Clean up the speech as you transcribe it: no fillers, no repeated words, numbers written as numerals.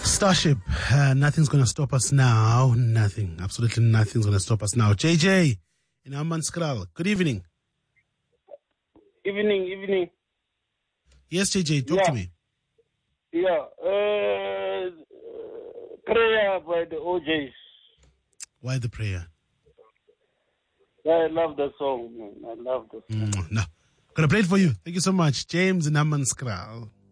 Starship, nothing's going to stop us now. Nothing, absolutely nothing's going to stop us now. JJ in Hammanskraal, good evening. Evening. Yes, JJ, talk to me. Yeah, prayer by the OJs. Why the prayer? I love the song, man. I love the song. No. Gonna play it for you. Thank you so much. James in Hammanskraal.